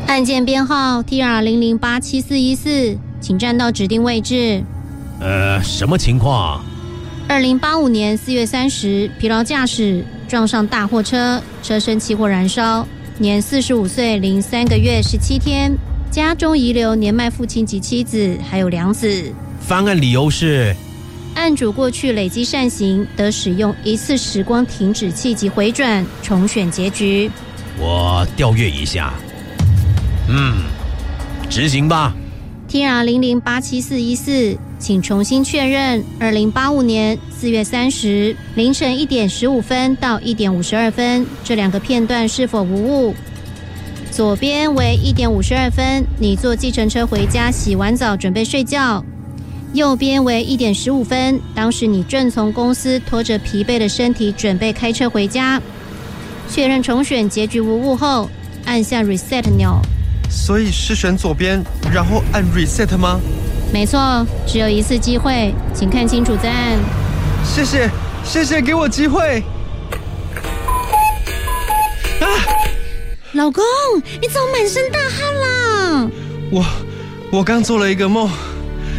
案件编号 TR00874414，请站到指定位置。 什么情况 ？2085年4月30，疲劳驾驶撞上大货车，车身起火燃烧，年45岁零3个月17天，家中遗留年迈父亲及妻子，还有2子。 翻案理由是， 案主过去累积善行，得使用一次时光停止器及回转重选结局。 我调阅一下。执行吧。 TR00874414，请重新确认2085年4月30凌晨1点15分到1点52分这2个片段是否无误？左边为1点52分，你坐计程车回家，洗完澡准备睡觉；右边为1点15分，当时你正从公司拖着疲惫的身体准备开车回家。确认重选结局无误后，按下 Reset 钮。 所以是选左边，然后按 Reset 吗？ 没错，只有一次机会，请看清楚再按。 谢谢给我机会。 老公，你怎么满身大汗啦？ 我刚做了一个梦，